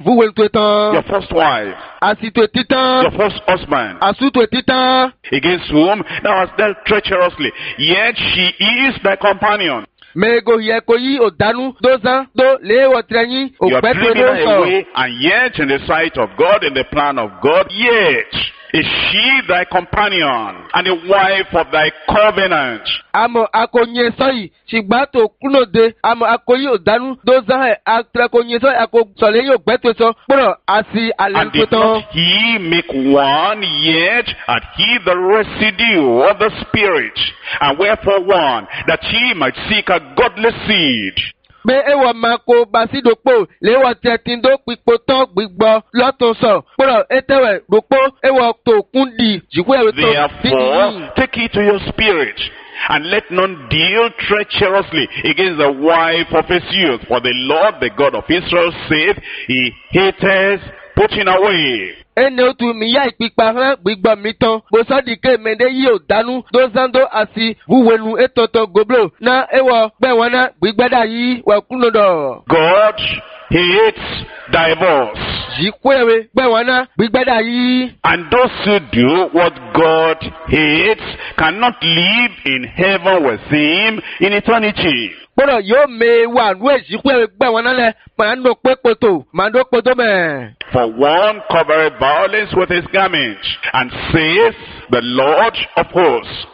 vuwe tuetan. your first wife, Asi tuetitan. your first husband, Asu tuetitan. against whom thou hast dealt treacherously, yet she is thy companion. Mego yekoyi odanu dozan do lewo trenyi You have driven her okpeto away, and yet in the sight of God, in the plan of God, yet is she thy companion and the wife of thy covenant. Amo akonye soyi shigbato kunode amo akoyi odanu dozan he atrakonye soyi ako soleyi okpeto so poro asi And did alentoton. not he make one, yet had he the residue of the Spirit, and wherefore one, that he might seek a godly seed. Pé ewa mako basidopo lewa tetindo pipoto gbigbo lọ́tún sọ pọ̀rọ̀ etewe dopo ewa to kundi jikwe ewe to Therefore, take it to your spirit, and let none deal treacherously against the wife of his youth. For the Lord, the God of Israel, saith, He hateth putting away. Ene otu mi ya ipipa hàn gbigbo mi tán bó sọ́dìkẹ́ mẹ́ndé yìí ò dánú dózando àti wúwenu ètòtò goblo na ewa gbẹ̀wọ̀n náà gbígbẹ́dà yìí wẹ̀ kúnnodọ̀. God hates divorce. Jikwe ewe gbẹ̀wọ̀n náà gbígbẹ́dà yìí. And those who do what God hates cannot live in heaven with him in eternity. Pọ̀rọ̀ yóò mẹ́ wà nú èjìkwe ewe gbẹ̀wọ̀n náà lẹ̀ màá nọ pé poto màá nọ poto mẹ́. For one covereth violence with his garment, and says the Lord of hosts,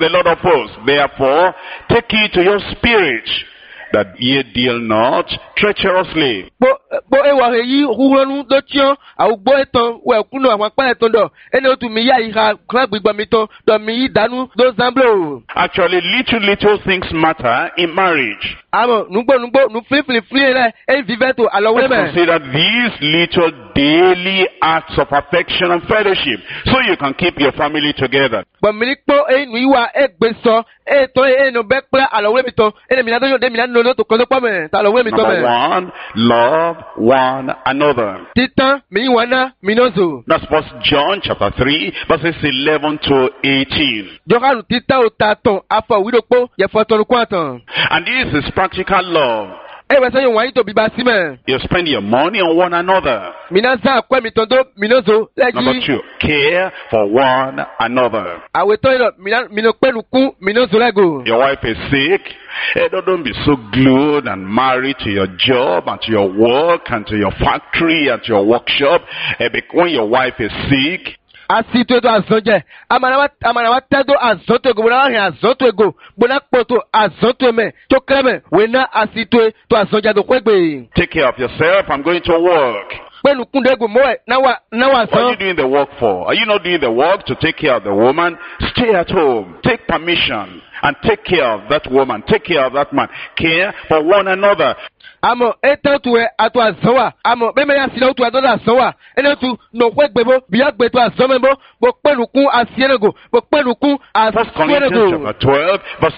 therefore take heed to your spirit, that ye deal not treacherously. Bo ewa he yi huhunu do tian au bo eton we kunu àwọn pa eton do ene otu mi ya iha kran gbigba mi ton do mi yi danu do zamblo. Actually, little things matter in marriage. Amo nugbo nu fli le e viveto alowe Let's me. consider these little daily acts of affection and fellowship, so you can keep your family together. Bo mi ni po e nu iwa e gbe so e to e no be pla alowe mi ton ene mi na do yo de mi na no to ko so pa me ta alowe mi ton Number me. one, love one another. Titan mi wana minozo. That's 1 John chapter 3, verses 11 to 18. Johanu titan o ta ton afọ widopo ye foton kwatan. And this is practical love. E we se yo wan yi to biba si me. You spend your money on one another. Minaza akwe mi ton do minozo Number leji. 2, care for one another. Aweto ino mino pelu kun minozo lego. Your wife is sick. Don't be so glued and married to your job and to your work and to your factory and to your workshop. When your wife is sick, Asito to azonje. Amana tedo azonto ego. Bona hin azonto ego. Bona poto azonto me. To kreme. Wena asito to azonja do kwegbe. take care of yourself. I'm going to work. Pelu kunde ego moe. Nawa What are you son. doing the work for? Are you not doing the work to take care of the woman? Stay at home. Take permission and take care of that woman. Take care of that man. Care for one another. Amo eto tuwe atu azonwa. Amo meme ya sila utu adoda azonwa. Ene tu no kwegbe bo. Biya gbe to azonme bo. Bo pelu kun asienego. Bo pelu kun 1 Corinthians asienego. chapter 12, verse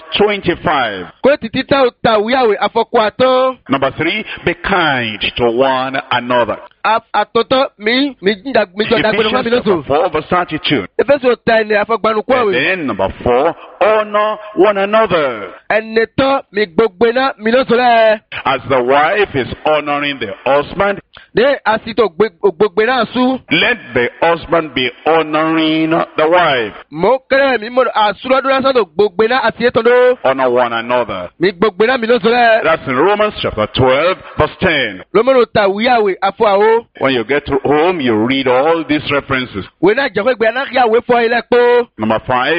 25. Kwe titita uta uyawe afokwato. Number 3, be kind to one another. Atoto mi jọda gbẹdọ fún mi Ephesians lóṣù. chapter 4, verse 32. Efeso ta ẹni afọgbanu kú And àwẹ̀. then number 4, honor one another. Ẹni tọ́ mi gbogbo iná mi lóṣù rẹ̀. As the wife is honoring the husband, Ní àsìtò gbogbo iná sú. let the husband be honoring the wife. Mo kéré mi mo àsúrọ́dún lásán tó gbogbo iná àti ètò ló. Honor one another. Mi gbogbo iná mi lóṣù rẹ̀. That's in Romans chapter 12, verse 10. Lómọ́nù ta wíyàwé afọ àwọ̀. When you get to home, you read all these references. Wèé náà jẹ́ pé gbé anáhìyàwó fọ ilẹ̀ pọ́. Number 5,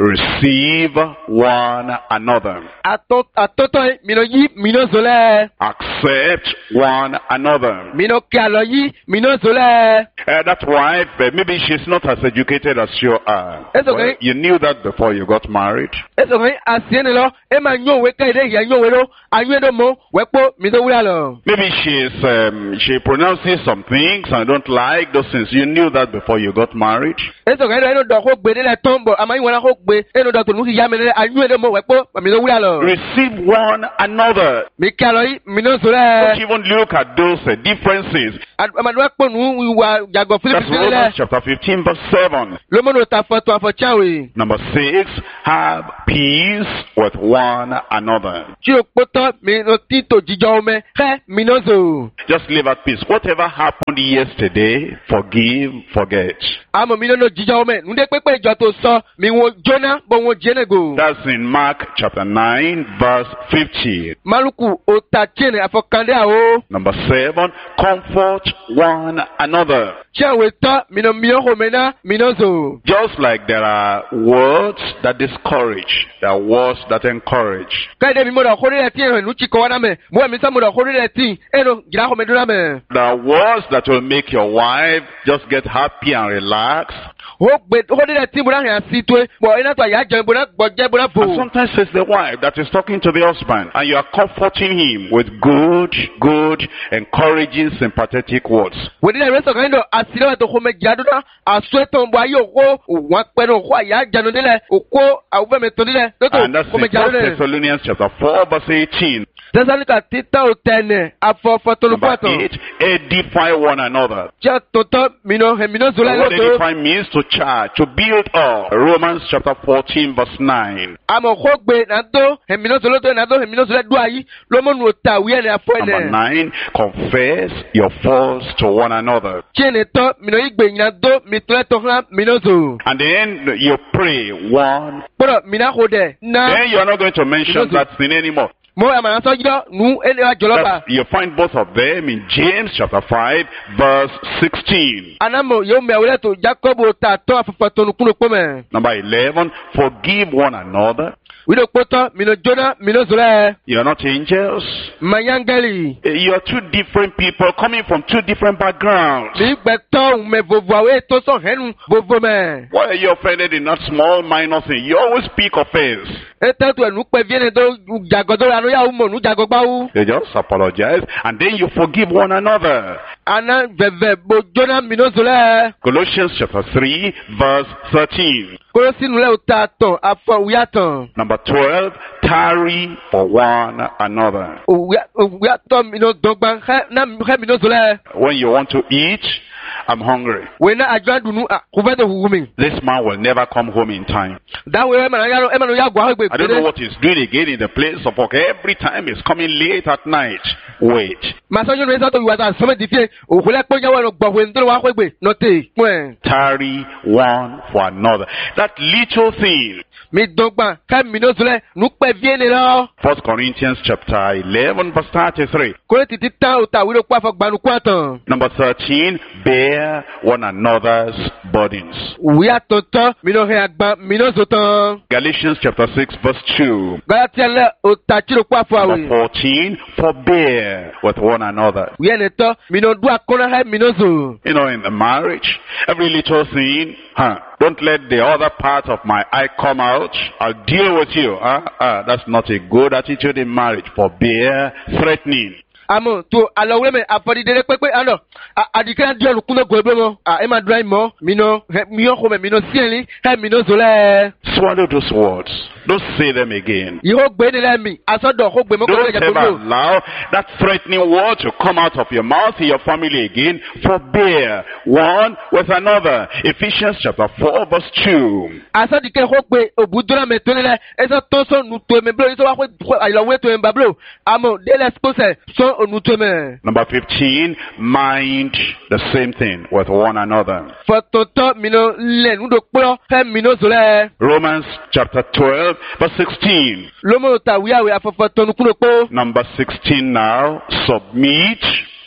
receive one another. Àtọ́tọ́ mi lọ yí mi lóṣù rẹ̀. Accept one another. Mi lọ kí àlọ́ yí mi lóṣù rẹ̀. That wife, maybe she's not as educated as you are. It's okay. Well, you knew that before you got married. Eso kan asieni lọ, e ma nyọ òwe ká ìdè ìyá nyọ òwe lọ, anyọ èdè mọ, wẹ́pọ̀ mi tó wúlà lọ. Maybe she pronounces some things and don't like those things. You knew that before you got married. Eso kan ẹnu dọ̀ kó gbé nílẹ̀ tán bọ̀, àmọ́ ìwọ̀n náà kó gbé, ẹnu dọ̀ tòun kì í yá mi nílẹ̀, anyọ èdè mọ, wẹ́pọ̀ mi tó wúlà lọ. Receive one another. Mi kí a lọ yí, mi náà sọ lẹ́. Don't even look at those differences. Amadu akpọ̀nù ìwà jàgọ̀ That's Fílípì Romans lẹ́. chapter 15 verse 7. Lomonu ta fọ̀tọ̀ àfọ̀cháwé. Number 6, have peace with one another. Tí o kpọ́tọ́ mi lọ tí tò jíjọ ọmọ ẹ̀ mi náà zò. Just live at peace. Whatever happened yesterday, forgive, forget. Àmọ̀ mi náà jíjọ ọmọ ẹ̀ nùdé pépé ìjọ tó sọ mi wọn jóná bọ̀ wọn jẹ́ nẹ̀gò. That's in Mark chapter 9 verse 50. Maluku o ta tiẹ̀nẹ̀ àfọ̀kàndé àwọ̀. Number 7, comfort one another. Tí àwọn ètò mi náà mi náà hòmẹ́ náà mi náà zò. Just like there are words that discourage, there are words that encourage. Káyọ̀dé mi mọ̀dọ̀ kórè rẹ̀ tí ẹ̀rọ ìlú ti kọ́ wá náà mẹ́. Mo ẹ̀mí sá mọ̀dọ̀ kórè rẹ̀ tí ẹ̀rọ jìlá hòmẹ́ dúró náà mẹ́. There are words that will make your wife just get happy and relax. Ó gbé kórè rẹ̀ tí mo náà yàn sí tó ẹ̀. Bọ̀ iná tó àyà jẹun bọ̀ gbọ̀jẹ́ bọ̀ bò. And sometimes it's the wife that is talking to the husband, and you are comforting him with good, encouraging, sympathetic words. Wòdì náà ìrẹsọ̀ kan ní àsìlẹ̀ wà tó hòmẹ́ jìlá dúró náà. Àsọ ètò ìbò ayé òkó òwò apẹ̀rẹ̀ òkó àyà jẹun nílẹ̀ òkó àwùfẹ́mi tó nílẹ̀ lọ́tọ̀ And that's in hòmẹ́ jìlá 1 dúró. Thessalonians chapter 4 verse 18. Tẹsanika títà ò tẹ̀nẹ̀ Number àfọ̀fọ̀tolùpọ̀tàn. 8, edify one another. Jẹ́ tòótọ́ mìíràn ẹ̀mìíràn zòlá What lọ́tọ̀. edify means to charge, to build up. Romans chapter 14 verse 9. Àmọ̀ kó gbé nàdó ẹ̀mìíràn zòlá tó nàdó ẹ̀mìíràn zòlá dùn ayé lọ́mọ́nù òtà wíyẹn ní afọ Number ẹ̀nẹ̀. 9, confess your faults to one another. Tiẹ̀ ní tọ́ mìíràn yìí gbè nàdó mìtúlẹ̀ tó hàn mìíràn zò. And then you pray one. Gbọ́dọ̀ mìíràn kò dẹ̀ ná. Then you are not going to mention that sin anymore. Mo àmàlà sọ jíjọ́ nù ẹni wa jọlọ́ba. That you find both of them in James chapter 5 verse 16. Anamo yóò mẹ́wúrẹ́ tó Jacob ta tọ́ àfọ̀fọ̀tolùkúrò pọ̀ mẹ́. Number 11, forgive one another. Wíìdò kpọ́tọ́ mìíràn jóná mìíràn zòlá ẹ̀. You are not angels. Mayangeli. You are two different people coming from two different backgrounds. Ní gbẹ̀tọ́ mẹ́ vovo àwọn ètò sọ̀ hẹ́nu vovo mẹ́. Why are you offended in that small minor thing? You always speak offense. Ètò ètò ẹ̀nu pẹ̀ fíẹ́nì tó jàgọ̀dọ̀ àná yà wù mọ̀ nù jàgọ̀gbáwù. You just apologize and then you forgive one another. Àná vẹ̀vẹ̀ bo jóná mìíràn zòlá ẹ̀. Colossians chapter 3 verse 13. Kólósínú lẹ́ o ta tàn afọ òwúyà tàn. Number 12, tarry for one another. Òwúyà tàn mìíràn dọ̀gbà hẹ́ mìíràn zòlá ẹ̀. When you want to eat, I'm hungry. Wèé ná àjọ àdùnnú kúfẹ́ tó wù mí. This man will never come home in time. Dáwọ̀ ẹ̀ màá yà gbọ́ àwọn ìgbè I don't know what he's doing again in the place of work. Every time he's coming late at night. Wait. Màsọ́jú ní sọ́tò ìwà sàn sọ́mẹ́ ti fi òkúlẹ̀ pọ́njẹ́wọ́ ẹ̀rọ gbọ̀wé nítorí wàá pẹ́gbẹ́ nọ́tẹ̀ pọ́n ẹ̀. Tarry one for another. That little thing. Mi dọ́gba ká mìíràn zòlá nù pẹ́ fíẹ́ ni lọ. 1 Corinthians chapter 11 verse 33. Kólé títí tán òtà wílò kó àfọ gbanukú àtàn. Number 13, bear one another's burdens. Òwúyà tọ̀tọ̀ mìíràn hẹ́ àgbà mìíràn zòtàn. Galatians chapter 6 verse 2. Galatia lẹ́ òtà tí ló kó àfọ àwẹ̀. Number 14, forbear with one another. Wíyẹn ni tọ́ mìíràn dún àkọ́nà hẹ́ mìíràn zò. You know, in the marriage, every little thing, don't let the other part of my eye come out. I'll deal with you. That's not a good attitude in marriage. Forbear threatening. Àmọ́ tó àlọ́wé mẹ́ àfọ̀dídẹ́rẹ́ pépé àná àdìkẹ́ àdìọ́ olùkúnlẹ̀ gbogbo mọ́ ẹ máa dúró ìmọ̀ mìíràn kò mẹ́ mìíràn síẹ̀lì ẹ̀ mìíràn zòlá ẹ̀. Swallow those words. Don't say them again. Ìhó gbé nílẹ̀ mi àsọdọ̀ kó gbé mọ́kànlá Don't ìjà ever gbogbo. allow that threatening word to come out of your mouth in your family again. Forbear one with another. Ephesians chapter 4 verse 2. Àsọdìkẹ́ kó gbé òbúdúrà mẹ́ tó nílẹ̀ ẹ̀sọ́ tó sọ nùtò ẹ̀mẹ́ bílò ẹ̀sọ́ wá kó àyọ̀wé tó ẹ̀mẹ́ bílò àmọ́ délẹ̀ spọ́sẹ̀ sọ ònùtò ẹ̀mẹ́. Number 15, mind the same thing with one another. Fọ̀tọ̀tọ̀ mìíràn lẹ̀ nùdò kpọ́ ẹ̀ mìíràn zòlá ẹ̀. Romans chapter 12 verse 16. Lómò ta wíyàwó afọ̀fọ̀tọ̀ nùkúrò kpọ́. Number 16 now, submit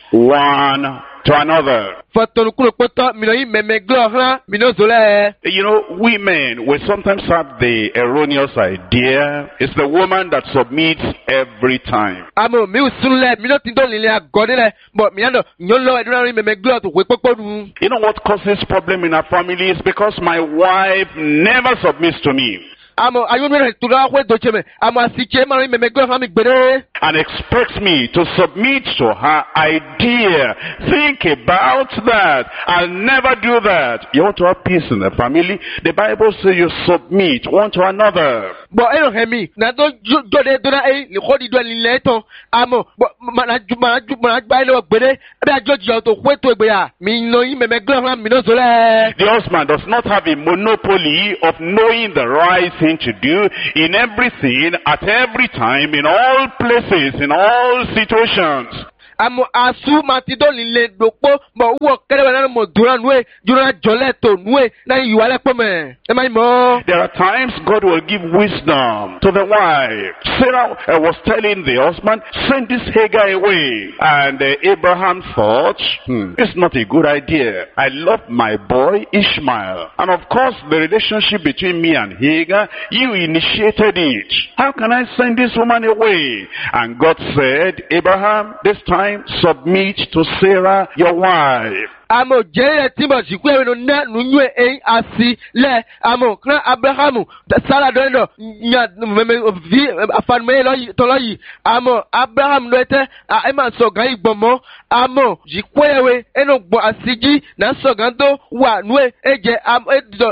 one to another. Fọ̀tọ̀ nùkúrò kpọ́tọ̀ mìíràn yìí mẹ̀mẹ́ glọ̀ hàn mìíràn zòlá ẹ̀. You know, women will sometimes have the erroneous idea it's the woman that submits every time. Àmọ́ mi ò sún lẹ̀ mìíràn tí ń dọ̀ nílẹ̀ àgọ́ nílẹ̀ bọ̀ mìíràn dọ̀ nyọ́ lọ ẹ̀dúrà rí mẹ̀mẹ́ glọ̀ tó wé pọ́pọ́ nu. You know what causes problem in our family is because my wife never submits to me. Àmọ́ ayọ́mìíràn tó dáwọ́ pé dòtse mẹ́ àmọ́ àsìkye máa rí mẹ̀mẹ́ glọ̀ hàn mi gbèrè. And expects me to submit to her idea. Think about that. I'll never do that. You want to have peace in the family? The Bible says you submit one to another. bon eno hemi na do jode do na le khodi do ni le ton amo mana gba ile ogbere be ajoji o to kweto egbe ya mi no yi meme glan mi no so le. The husband does not have a monopoly of knowing the right thing to do in everything, at every time, in all places, in all situations. Amo asu matido lile dopo mo wo kere na mo dura nue dura joleto nue na yuale pome e mai mo. There are times God will give wisdom to the wife. Sarah was telling the husband, send this Hagar away. And Abraham thought, it's not a good idea. I love my boy Ishmael. And of course, the relationship between me and Hagar, you initiated it. How can I send this woman away? And God said, Abraham, this time submit to Sarah, your wife. Amo jere timbo sikwe no na nunwe asi le amo kra Abrahamu sala do nya vi afan me lo to lo yi amo Abraham no ete e ma so gan igbomo amo jikwewe eno gbo asiji na so gan do wa nue eje am edo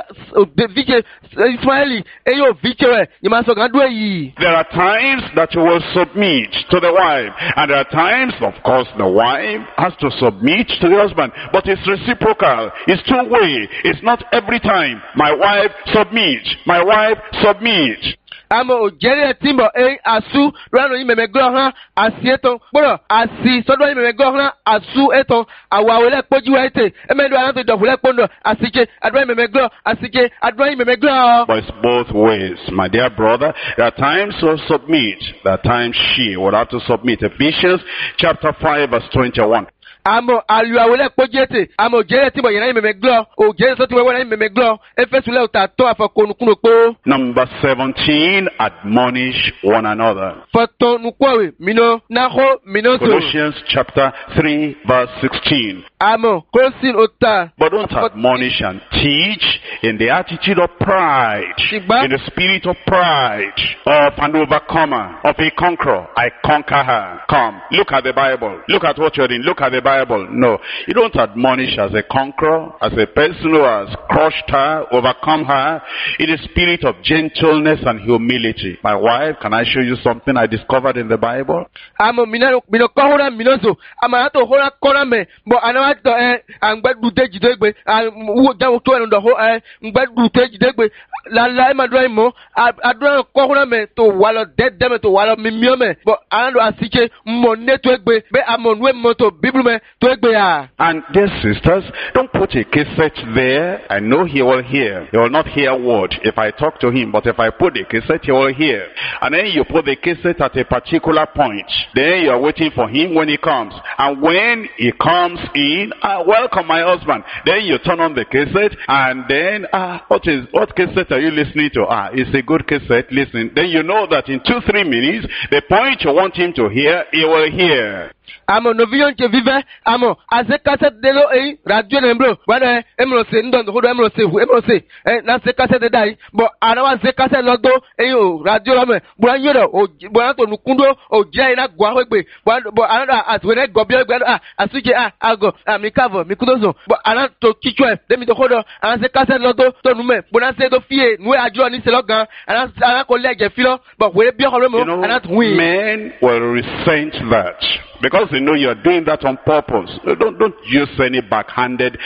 de vije Israeli eyo vije ni ma so gan do yi. There are times that you will submit to the wife, and there are times, of course, the wife has to submit to the husband. But it's reciprocal. It's two-way. It's not every time. My wife submit. My wife submit. Amo jere timbo asu rano yi meme glo asi eton gboro asi sodo yi meme glo asu eton awawele poju ete emedo an to dofule pondo asije adwa yi meme glo asije adwa yi meme glo. But it's both ways, my dear brother. There are times to submit. There are times she will have to submit. Ephesians chapter 5 verse 21. Amo aluawele pojete amo jere timbo yana yi meme glo o jere so ti wewe yi meme glo efesule uta to afakonukuno po. Number 17, admonish one another. Fotonukwe mino naho mino so. Colossians chapter 3 verse 16. Amo kosin uta. But don't admonish and teach in the attitude of pride, in the spirit of pride, of an overcomer, of a conqueror. I conquer her. Come, look at the Bible. Look at what you're doing. Look at the Bible. No, you don't admonish as a conqueror, as a person who has crushed her, overcome her, in a spirit of gentleness and humility. My wife, can I show you something I discovered in the Bible? Amo mino kohora minoso amato hora kora me bo anawato angbedu tejidegbe wo jawo to eno do ho ngbedu tejidegbe la ma do mo adura kohora me to walo dedeme to walo mimio me bo anado asike mo neto egbe be amonwe moto bible me to egbe ya. And dear sisters, don't put a cassette there. I know he will hear. He will not hear a word if I talk to him, but if I put the cassette, he will hear. And then you put the cassette at a particular point. Then you are waiting for him when he comes. And when he comes in, welcome my husband. Then you turn on the cassette, and then, what cassette are you listening to? It's a good cassette, listen. Then you know that in 2-3 minutes, the point you want him to hear, he will hear. Amo novion ke vive amo aze cassette de lo radio nembro wana emro se ndo hodo emro se na se cassette dai bo anawa se cassette lodo o radio lo me bo anyoro o bo to nukundo o je na gwa egbe bo anada atwere gobio egbe asuje ago mikavo mikudozo bo ana to kichwe demi to hodo ana se cassette lodo to nume bo na se do fie nu ajo ni se logan ana ko leje filo bo we bi holo mo ana twin. Men will resent that. Because they know you're doing that on purpose. Don't use any backward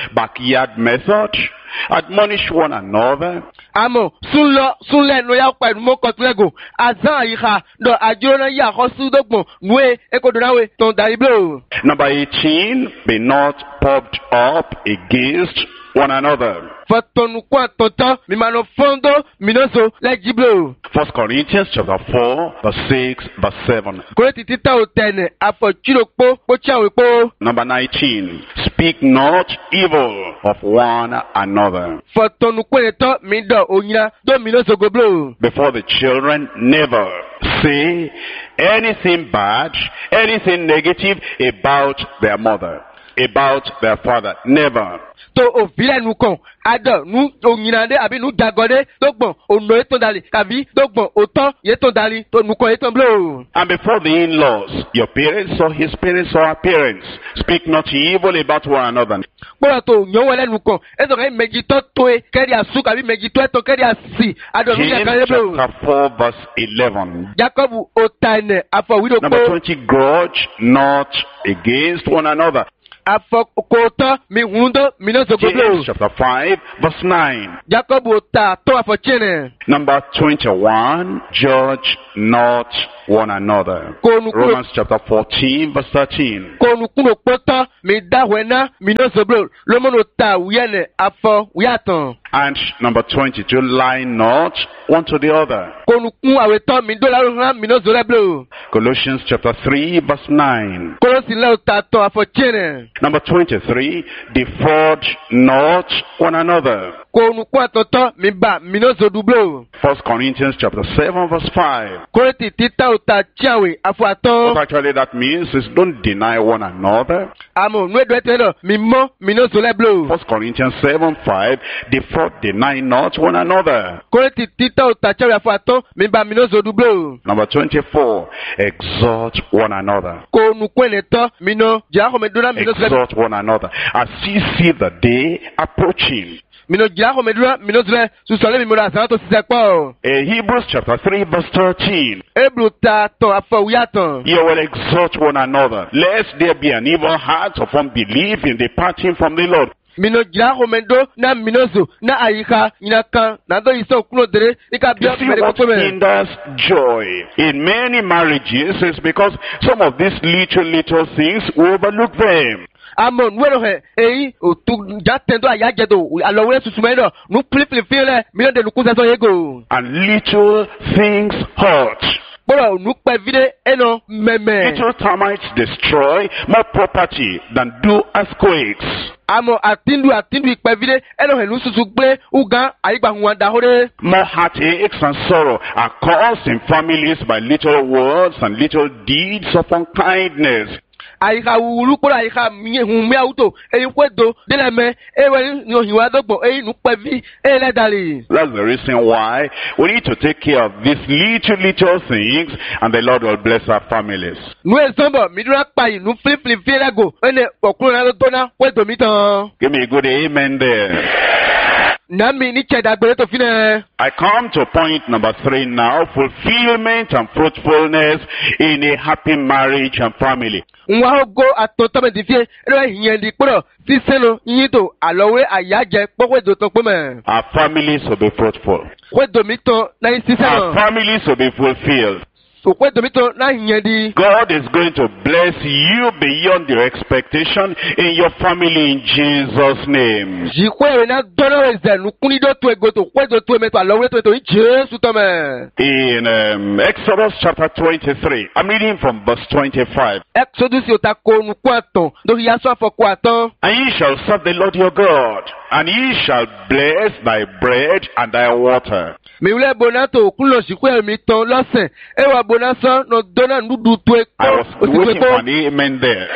method. Admonish one another. Amo sunle no ya pa mo kotlego azan yiha do ajona ya hosu dogbo nwe ekodonawe ton dariblo. Number 18, be not puffed up against one another. 1 Corinthians chapter 4, verse 6, verse 7. Number 19, speak not evil of one another. Before the children, never say anything bad, anything negative about their mother. about their father. Never. To ovile nu kon ado nu onyinade abi nu jagode to gbon ono eton dali kabi to gbon oton yeton dali to nu kon eton blow. And before the in-laws, your parents or his parents or our parents, speak not evil about one another. Bora to nyon wele nu kon ezo kan meji to e keri asu kabi meji to eton keri asi ado nu James jagode blow. chapter 4 verse 11. Jacob otane afọ wido Number ko 20, grudge not against one another. afọ kota mi hundo mi no zogo blow. James chapter 5 verse 9. Jacob ota to afọ chene. Number 21, judge not one another. Romans chapter 14 verse 13. Konu kuno pota mi da wena mi no zogo lomono ta wiene afọ wiatan. And number 22, lie not one to the other. Konu kun aweto mi do la ran mi no zogo blow. Colossians chapter 3 verse 9. Kolosi le ota to afọ chene. Number 23, defraud not one another. Konu kun atoto mi ba mi no zogo blow. 1 Corinthians chapter 7 verse 5. Koreti tita ota chiawe afọ aton. What actually that means is don't deny one another. Amo nu edo etelo mi mo mi no zogo blow. 1 Corinthians 7 5, defraud, deny not one another. Koreti tita ota chiawe afọ aton mi ba mi no zogo blow. Number 24, exhort one another. Konu kwene to mi no ja ko me do na mi no zogo Exhort one another as ye see the day approaching. mino jira ko medura mino zre susole mi mura san to sise po. Hebrews chapter 3 verse 13. Ebru ta to afọ wiatan. You will exhort one another, lest there be an evil heart of unbelief in departing from the Lord. Mino jira ko mendo na minozo na ayika ina kan na do iso kuno dere ika You bia see mere what ko me. hinders joy in many marriages is because some of these little things we overlook them. Amo nwero he eyi o tu jatendo ayajedo alowere susumero nu plifli file mino de lukuza so yego. And little things hurt. Boro nu pe vide eno meme. Little termites destroy more property than do earthquakes. Amo atindu ipe vide eno he nu susu gbe ugan ayigba huan dahore. More heartaches and sorrow are caused in families by little words and little deeds of unkindness. Ayika wulu kpọrọ ayika hun mi auto eyin kwedo deleme ewe ni ohiwa dogbo eyin nu pevi ele dali. That's the reason why we need to take care of these little things, and the Lord will bless our families. Nu esombo midura payi nu flifli firego ene okuru na dona kwedo mi tan. Give me a good amen there. Nami ni chedagbere to fine. I come to point number 3 now, fulfillment and fruitfulness in a happy marriage and family. Nwa ogo atontome di fie ero hiyen di kporo siseno yito alowe ayaje pokwedo to pome. Our families will be fruitful. Kwedo mi to na Our siseno. families will be fulfilled. Kwedo mi to na hiyen di. God is going to bless you beyond your expectation in your family in Jesus' name. Jikwe na dono eze nu kunido to egoto kwedo to emeto alowe to Jesu tome. In Exodus chapter 23, I'm reading from verse 25. Exodus yotako nu kwaton do yaso afọ kwaton. And ye shall serve the Lord your God, and ye shall bless thy bread and thy water. Mi wule bonato kulo jikwe mi ton lọ́sẹ̀ ewa bonaso no dona nudu to I was eko waiting for an amen there.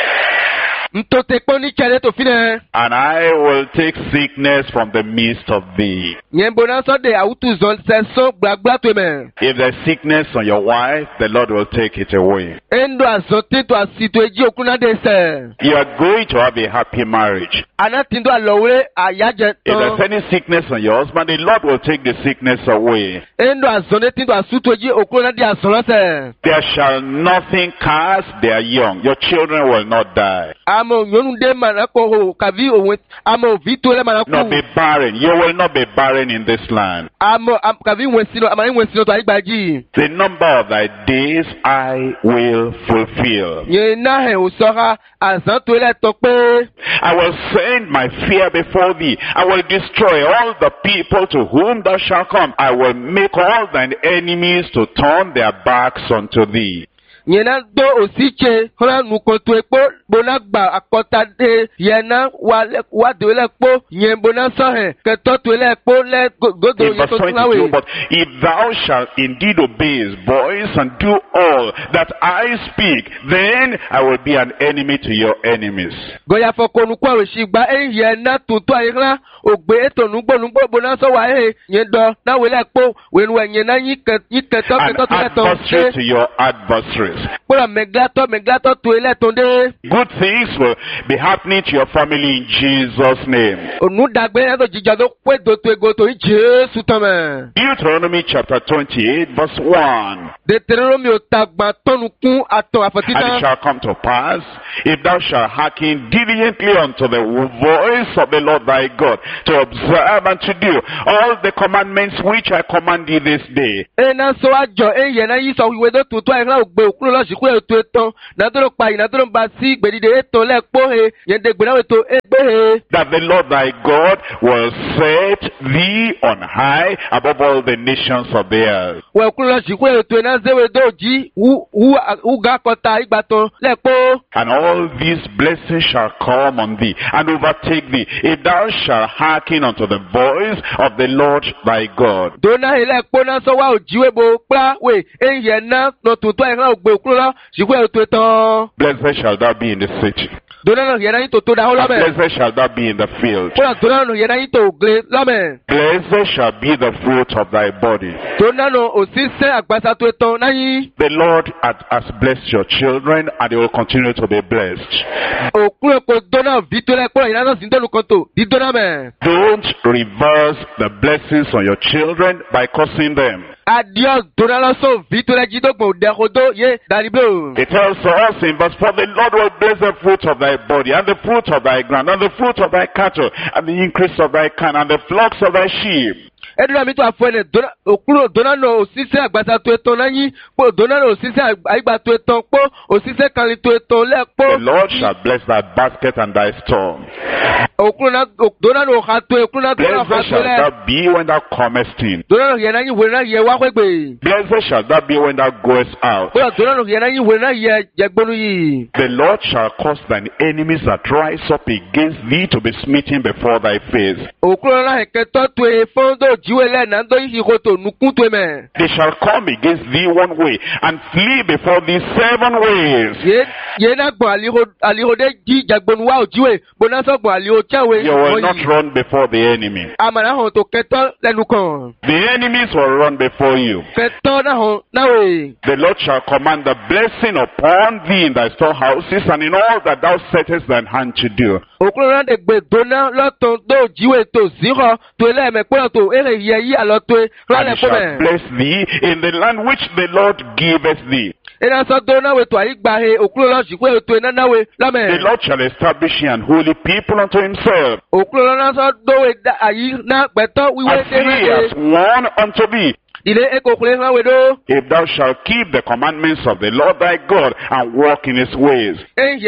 ntote ko ni chale to fine. And I will take sickness from the midst of thee. Nyen bonaso de autu zon seso gbagba to me. If there's sickness on your wife, the Lord will take it away. Endo azote to asito eji okuna de se. You are going to have a happy marriage. Anatindo alowre ayaje If there's ton. any sickness on your husband, the Lord will take the sickness away. Endo azone tindo asuto eji okuna de azon se. There shall nothing cast their young. Your children will not die. Amo nyonu de manako ho kavi owen amo vito le Not manako. be barren. You will not be barren in this land. Amo kavi wensino amani wensino to ayigbaji. The number of thy days I will fulfill. Yen na he osora azan to le to pe. I will send my fear before thee. I will destroy all the people to whom thou shalt come. I will make all thine enemies to turn their backs unto thee. Yena do osiche hona nukoto ekpo bona gba akota de yena wa de le ekpo yen bona so he ke to to le ekpo le godo In verse 22, but if thou shalt indeed obey his voice and do all that I speak, then I will be an enemy to your enemies. Goya fokonu kwa we shigba yena tutu ayira ogbe eto nugbo bona so wa yen do na we le ekpo we nu yen na yin ke to An adversary to your adversaries. Good things will be happening to your family in Jesus' name. Deuteronomy chapter 28 verse 1. And it shall come to pass, if thou shalt hearken diligently unto the voice of the Lord thy God, to observe and to do all the commandments which I command thee this day. That the Lord thy God will set thee on high above all the nations of the earth. And all these blessings shall come on thee and overtake thee, if thou shalt hearken unto the voice of the Lord thy God. Blessed shall thou be in the city. Blessed shall thou be in the field. Blessed shall be the fruit of thy body. The Lord has blessed your children, and they will continue to be blessed. Don't reverse the blessings on your children by cursing them. Adios, It tells us in verse 4, the Lord will bless the fruit of thy body, and the fruit of thy ground, and the fruit of thy cattle, and the increase of thy kine, and the flocks of thy sheep. The Lord shall bless thy basket and thy store. Blessed shall thou be when thou comest in. Blessed shall thou be when thou goest out. The Lord shall cause thine enemies that rise up against thee to be smitten before thy face. They shall come against thee one way and flee before thee 7 ways. You will not run before the enemy. The enemies will run before you. The Lord shall command the blessing upon thee in thy storehouses and in all that thou settest thine hand to do. And he shall bless thee in the land which the Lord giveth thee. The Lord shall establish ye an holy people unto himself, as he has sworn unto thee. If thou shalt keep the commandments of the Lord thy God and walk in his ways. And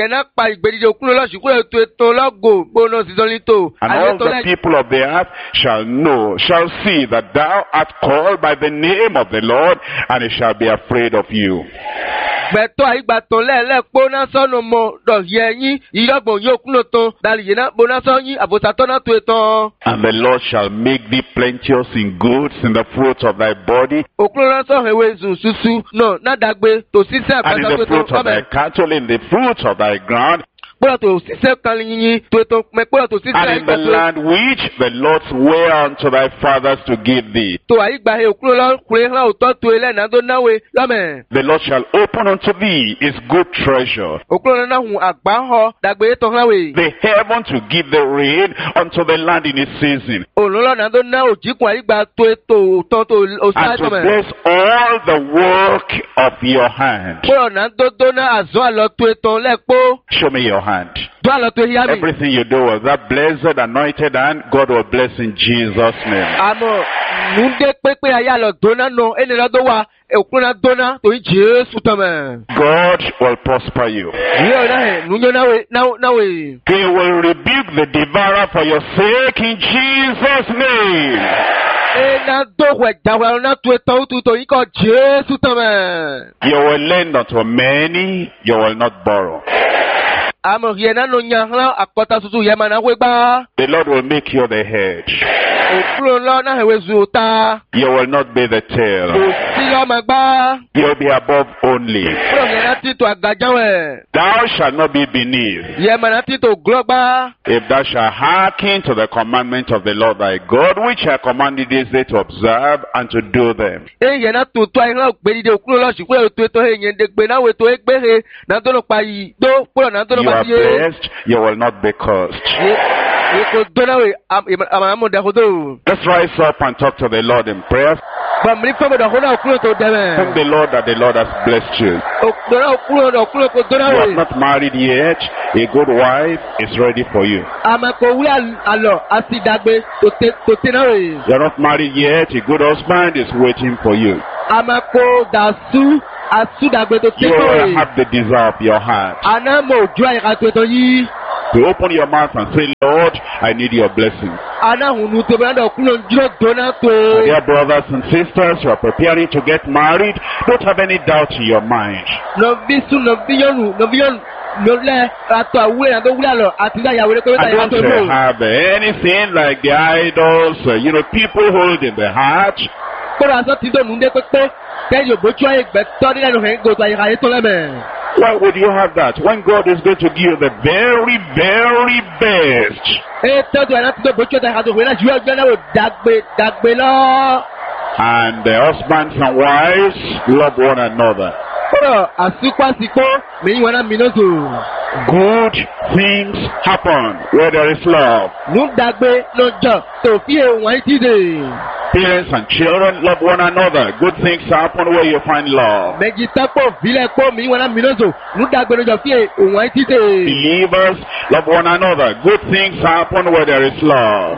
all the people of the earth shall see that thou art called by the name of the Lord, and they shall be afraid of you. And the Lord shall make thee plenteous in goods, in the fruit of thy body, and in the fruit of thy cattle, in the fruit of thy ground, and in the land which the Lord sware unto thy fathers to give thee. The Lord shall open unto thee his good treasure, the heaven to give the rain unto the land in its season, and to bless all the work of your hand. Show me your hand. Everything you do with that blessed, anointed hand, God will bless in Jesus' name. God will prosper you. He will rebuke the devourer for your sake in Jesus' name. Ena dohwe jawa na tueto tuto iko Jesu tame. You will lend unto many, you will not borrow. Amo hiena no nyahla akota susu yema na weba. The Lord will make you the head. Okuro lo na hewe zuta. You will not be the tail. Osilo magba. You will be above only. Pro hiena tito agajawe. Thou shalt not be beneath. Yema na tito globa. If thou shalt hearken to the commandment of the Lord thy God, which I commanded this day to observe and to do them. Yena tuto ayla okbedi de okuro lo shikwe tueto he nyende gbe na weto egbe he na dono pa yi do pro na dono You are blessed, you will not be cursed. Let's rise up and talk to the Lord in prayer. Thank the Lord that the Lord has blessed you. You are not married yet. A good wife is ready for you. You are not married yet. A good husband is waiting for you. You will have the desire of your heart to open your mouth and say, Lord, I need your blessing. Dear brothers and sisters, you are preparing to get married. Don't have any doubt in your mind. I don't have anything like the idols, people hold in the heart. Why would you have that when God is going to give you the very, very best? And the husbands and wives love one another. Good things happen where there is love. Parents and children love one another. Good things happen where you find love. Believers love one another. Good things happen where there is love.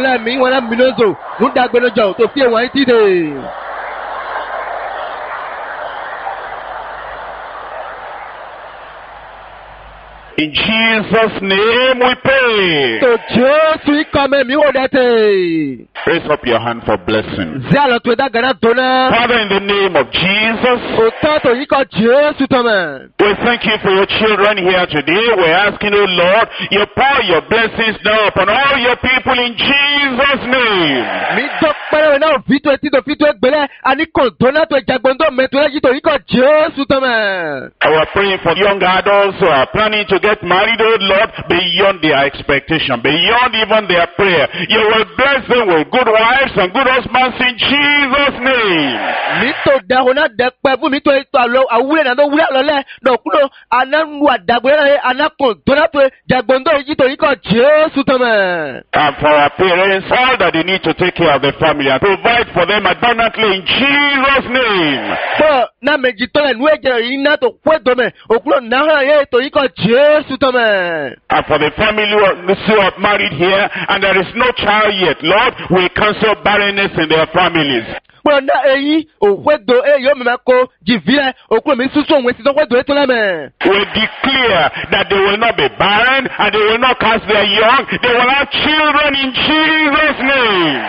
In Jesus' name we pray. Raise up your hand for blessing. Father, in the name of Jesus, we thank you for your children here today. We're asking you, Lord, you pour your blessings down upon all your people in Jesus' name. I was praying for young adults who are planning to get married, oh Lord, beyond their expectation, beyond even their prayer. You will bless them with good wives and good husbands in Jesus' name. And for our parents, all that they need to take care of the family and provide for them abundantly in Jesus' name. And for the family who are married here and there is no child yet, Lord, we cancel barrenness in their families. We declare that they will not be barren and they will not cast their young. They will have children in Jesus' name.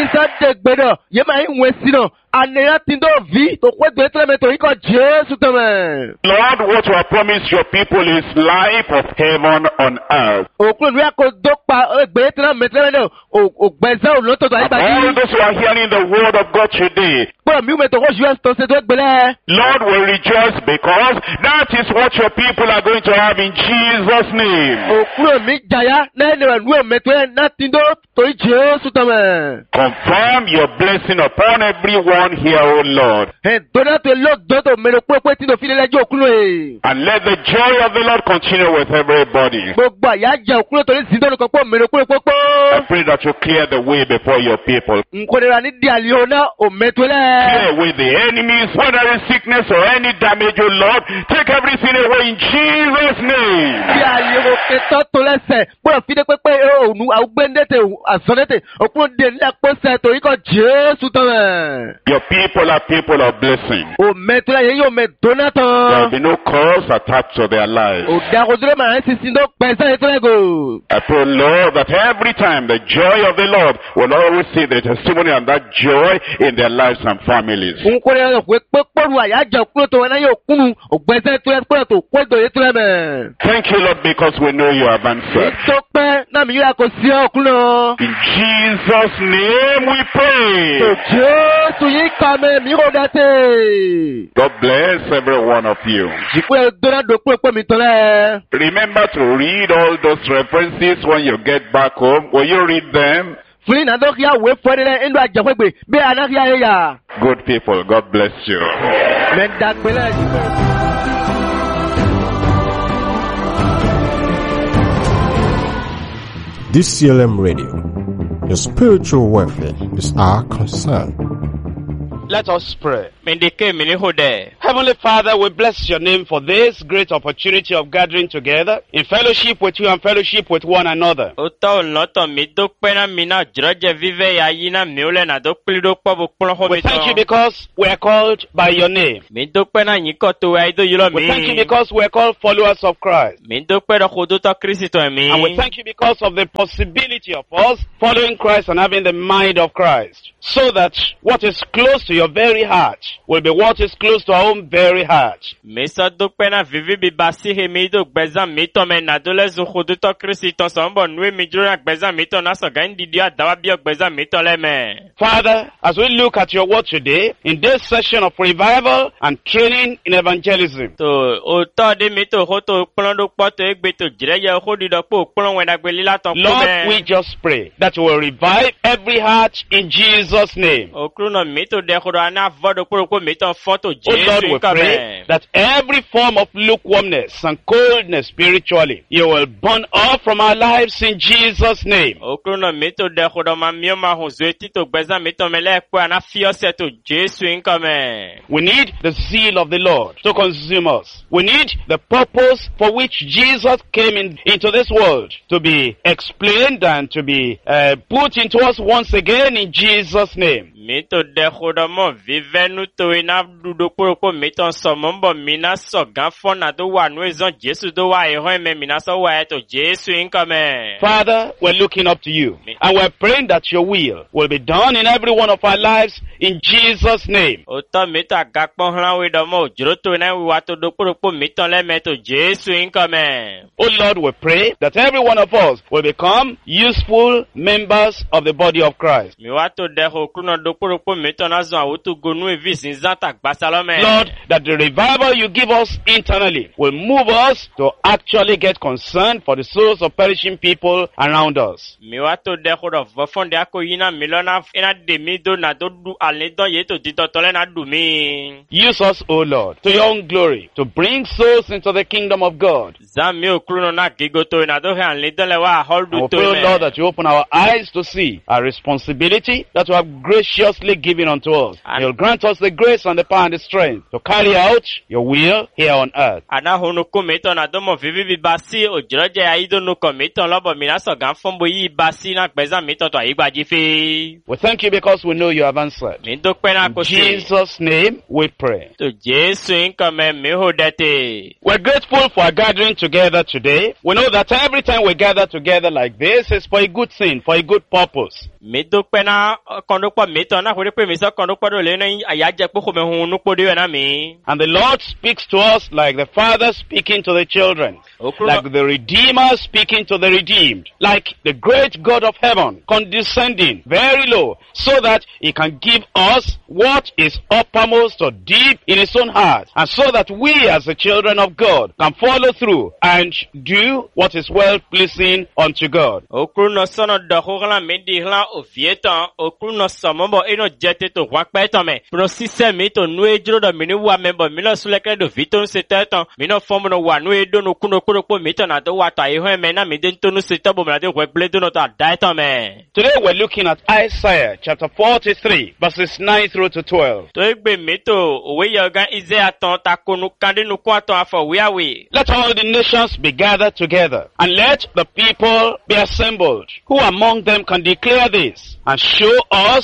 Lord, what you have promised your people is life of heaven on earth. All those who are hearing the word of God today, Lord, will rejoice because that is what your people are going to have in Jesus' name. Confirm your blessing upon everyone here, O Lord. And let the joy of the Lord continue with everybody. I pray that you clear the way before your people. Clear away the enemies, whether it's sickness or any damage, O Lord. Take everything away in Jesus' name. Your people are people of blessing. O mẹ́tọ́lá yẹn yóò mẹ́ dóná There will tán. be no cause attached to their lives. O dàgòdúró màá ń sísìn tó pẹ̀sẹ̀ yẹn tó lẹ́gò. I pray, Lord, that every time the joy of the Lord will always see the testimony and that joy in their lives and families. Fún kórè yẹn pé pépọ́rù àyájọ́ kúrò tó wọn náà yóò kúnnù. Ògbẹ́sẹ̀ tó yẹ kúrò tó kó ètò yẹn tó lẹ́ mẹ́. Thank you, Lord, because we know you have answered. Ìtọ́pẹ́ náà mi yóò kó sí ọkùnrin. In Jesus' name we pray. Jésù yìí kà mẹ́ mi kò dẹ́tẹ̀. God bless every one of you. Jìkú ẹ̀ dọ́nà dòkú ẹ̀pọ̀ mi tọ́lẹ̀. Remember to read all those references when you get back home. Will you read them? Fúlì náà tó kí á wé fún ẹni ẹnu àjẹpẹ́gbè bí anáfíà yẹ yà. Good people, God bless you. Mẹ́ndàgbélẹ̀ jìkú. DCLM Radio. Your spiritual welfare is our concern. Let us pray. Mendeke minihode. Heavenly Father, we bless your name for this great opportunity of gathering together in fellowship with you and fellowship with one another. Oto noto mi dokpena mina jroje vive ya yina miule na dokplido pobo plonho We thank you because we are called by your name. Mi dokpena nyiko to aido yulo We thank you mi. because we are called followers of Christ. Mi dokpena khoduto Kristo mi. And we thank you because of the possibility of us following Christ and having the mind of Christ. So that what is close to your very heart will be what is close to our own very heart. Mesa dokpena vivi bi basi he mi do gbeza mi to me na dole zu khoduto Kristo sombo nwe mi jura gbeza mi to na so gandi dia dawa bi gbeza mi to le me. Father, as we look at your word today, in this session of revival and training in evangelism, To oto de mi to hoto plon do poto egbe to jire ye khodi do po plon we na gbe lila ton ko Lord, we just pray that you will revive every heart in Jesus' name. Okruno mito de khurana vodo ko mito photo Oh Lord, we Jesu pray that every form of lukewarmness and coldness spiritually, you will burn off from our lives in Jesus' name. Okruno mito de khudoma mioma huzweti to gbeza mito mele kwa na fiose to Jesu income. We need the zeal of the Lord to consume us. We need the purpose for which Jesus came into this world to be explained and to be put into us once again in Jesus' name. Mito de khudomo vivenu to ina dudo ko mito somombo mina so ganfona do wa nuezon Jesu do wa ehon me mina so wa to Jesu income. Father, we're looking up to you and we're praying that your will be done in every one of our lives in Jesus' name. Oto mito agakpon hlan we do mo jroto na we wa to do ko mito le me to Jesu income. Oh Lord, we pray that every one of us will become useful members of the body of Christ. Mi wa to de okruno do ko mito na zo awutu gonu evisin zanta gbasalome. Lord, that the revival you give us internally will move us to actually get concerned for the souls of perishing people around us. Mi wa to de khudo vofonde akoyina milona ina de mi do na do du aledo ye to ditotole na du mi. Use us, O Lord, to your own glory, to bring souls into the kingdom of God. Zami okruno na gigoto na do he aledo le wa And holdu we to pray, me. Lord, that you open our eyes to see our responsibility that you have graciously given unto us. And you'll grant us the grace and the power and the strength to carry out your will here on earth. Ana honu ko mito na do mo vivi bi basi ojroje aido no ko mito lobo mi na so gan fombo yi basi na gbeza mito to ayigbaji fe. We thank you because we know you have answered. Mi do pe na In ko se. Jesus' name we pray. To Jesu income mi ho dete. We're grateful for our gathering together today. We know that every time we gather together like this is for a good thing, for a good purpose. Mi do pe na kondo po mito na hore pe mi so kondo po do le na ayaje po ko me hunu po de na mi. And the Lord speaks to us like the Father speaking to the children, Okruno like the Redeemer speaking to the redeemed, like the great God of heaven condescending very low so that he can give us what is uppermost or deep in his own heart, and so that we as the children of God can follow through and do what is well pleasing unto God. Okruno sono do hogla mi di hla o vietan okruno somombo eno jete to wa pe to me. Pro sise mi to nu ejro do mi ni wa member mi lo sulekre do viton se tetan mi no fomo no wa nu edo no kuno kuno po mi to na do wa ta ehon me na mi de tonu se tabo mi na de weble do no ta dai to me. Today we're looking at Isaiah chapter 43 verses 9 through to 12. To egbe mi to owe yogan Isaiah ton ta konu kande nu kwa ton afo we awe. Let all the nations be gathered together, and let the people be assembled. Who among them can declare this, and show us for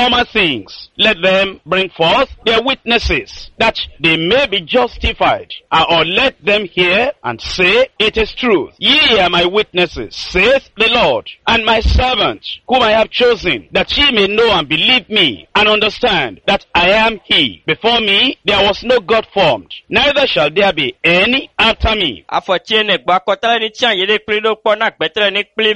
former things. Let them bring forth their witnesses, that they may be justified. Or let them hear and say, it is truth. Ye are my witnesses, saith the Lord, and my servant, whom I have chosen, that ye may know and believe me, and understand that I am he. Before me there was no God formed, neither shall there be any after me. Afotiene gbakotale ni tian yede kpli do kpɔ na gbɛtɛlɛ ni kpli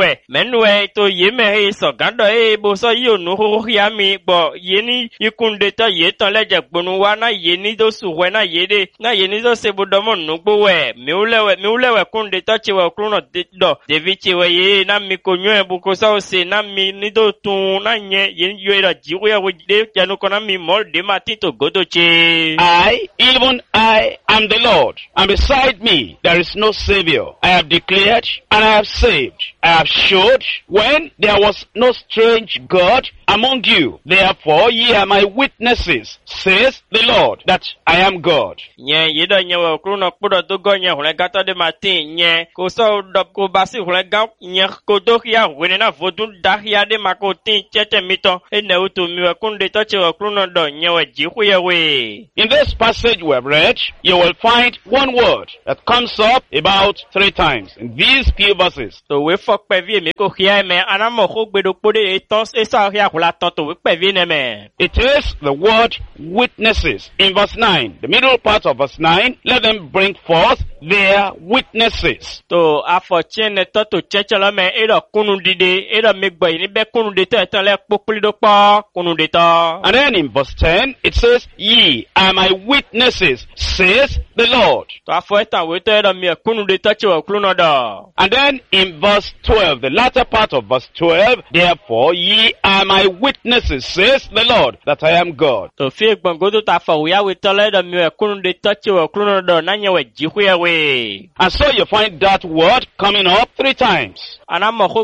mɛnuɛ to yeme he sɔgãdɔ eye bosɔ yi onu hohia mi gbɔ yeni ikunde tɔ yetɔ lɛ dze gbonu wa na yeni do suwɛ na yede na yeni do sebo dɔmɔ nugbo wɛ miwulɛwɛ kunde tɔ tsiwɛ klonɔ dɔ ɖevi tsiwɛ ye na mi ko nyɔɛ bukosɔ se na mi ni do tun na nye yeni yɔ yɛ dziwuya de janukɔ na mi mɔ de ma ti to godo tse. I, even I, am the Lord, and beside me there is no Savior. I have declared and I have saved. I have showed when there was no strange God among you. Therefore ye are my witnesses, says the Lord, that I am God. Nye yedo nye we okruno kpudo dogo nye hule gato de matin nye koso do ko basi hule ga nye kodo ya wene na vodu dahia de makotin chete mito ene utu miwe kunde toche okruno do nye we jihuye we. In this passage we have read, you will find one word that comes up about 3 times in these few verses. To we fok pevi me ko hia me anamo ho gbedo kpode etos esa hia hula to we pevi ne me. It is the word witnesses. In verse 9, the middle part of verse 9, let them bring forth their witnesses. To afotiene to chechelo me edo kunu dide edo megbo ni be kunu de to etole populi do pa kunu de to. And then in verse 10 it says, ye are my witnesses, says the Lord. To afoeta we to edo me kunu de to chiwo kluno do. And then in verse 12, the latter part of verse 12, therefore ye are my witnesses, says the Lord, that I am God. To fi gbongodo ta fa we we to edo me kunu de to chiwo kluno do nanye we jihuye we. And so you find that word coming up 3 times. This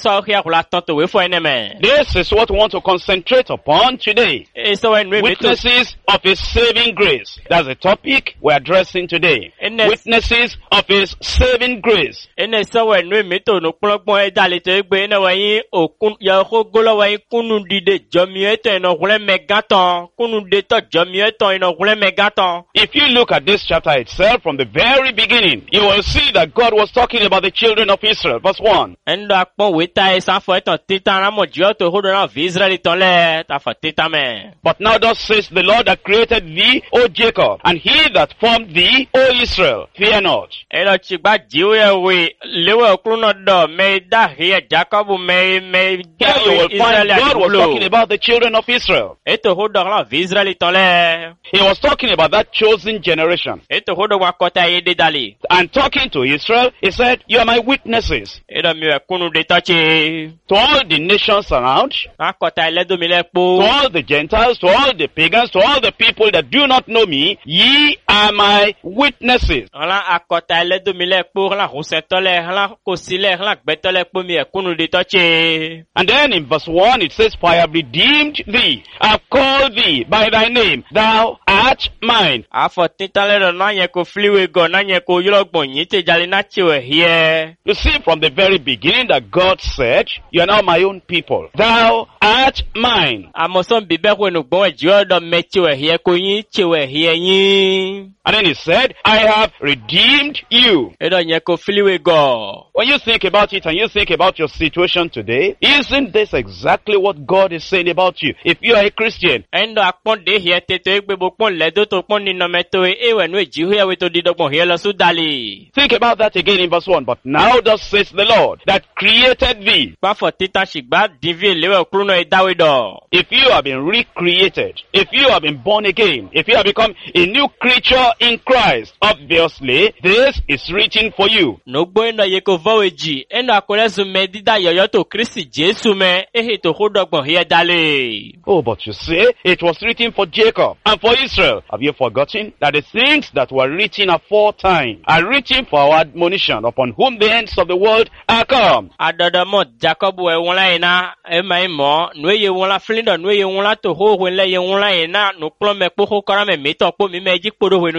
is what we want to concentrate upon today. Witnesses of His saving grace. That's the topic we're addressing today. Witnesses of His saving grace. If you look at this chapter itself from the very beginning, you will see that God was talking about the children of Israel. Verse 1. But now thus says the Lord that created thee, O Jacob, and he that formed thee, O Israel, fear not. Here you will find God was talking about the children of Israel. He was talking about that chosen generation. And talking to Israel, he said, you are my witnesses. To all the nations around, to all the Gentiles, to all the pagans, to all the people that do not know me, ye are my witnesses. And then in verse 1 it says, for I have redeemed thee, I have called thee by thy name, thou art mine. You see from the very beginning that God said, you are now my own people. Thou art mine. And then he said, I have redeemed you. When you think about it and you think about your situation today, isn't this exactly what God is saying about you? If you are a Christian. Think about that again in verse 1. But now thus says the Lord that created thee. If you have been recreated, if you have been born again, if you have become a new creature in Christ, obviously this is written for you. Oh, but you say it was written for Jacob and for Israel. Have you forgotten that the things that were written aforetime are written for our admonition, upon whom the ends of the world are come?